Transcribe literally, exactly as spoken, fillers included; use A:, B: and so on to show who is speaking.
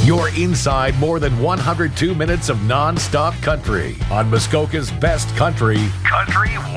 A: You're inside more than one hundred two minutes of non-stop country on Muskoka's best country, Country